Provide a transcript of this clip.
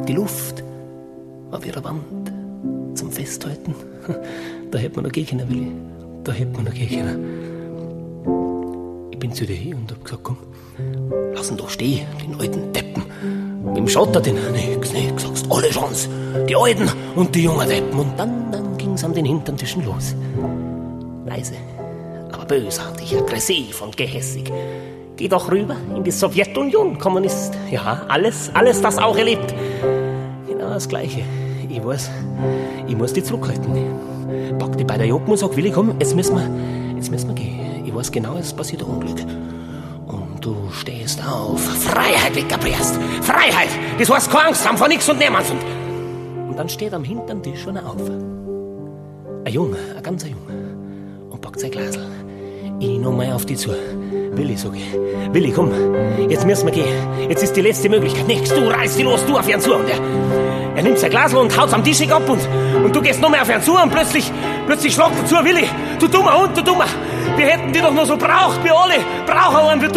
Die Luft war wie eine Wand zum Festhalten. Da hätte man noch gehen können, Willi. Da hätte man noch gehen können. Ich bin zu dir hin und hab gesagt, komm, lass ihn doch stehen, den alten Deppen. Wem schaut er denn? Nix, sagst alle Chance. Die Alten und die jungen Deppen. Und dann ging's an den Hinterntischen los. Leise, aber bösartig, aggressiv und gehässig. Geh doch rüber in die Sowjetunion, Kommunist. Ja, alles das auch erlebt. Genau das Gleiche. Ich weiß, ich muss die zurückhalten. Pack die bei der Joppen und sag, Willi, komm, jetzt müssen wir gehen. Ich weiß genau, es passiert ein Unglück. Und du stehst auf. Freiheit wird gepresst. Freiheit! Das heißt keine Angst haben vor nichts und niemandem. Und dann steht am hinteren Tisch schon auf. Ein Junge, ein ganzer Junge. Und packt sein Glasl. Ich noch mal auf die zu. Willi, sag ich. Willi, komm, jetzt müssen wir gehen. Jetzt ist die letzte Möglichkeit. Nix, du reißt die los, du auf ihn zu. Und er nimmt sein Glasl und haut's am Tisch ab und du gehst noch mehr auf ihn zu und plötzlich schlagt er zu, Willi, du dummer Hund, du dummer. Wir hätten die doch nur so braucht, wir alle brauchen einen wie du.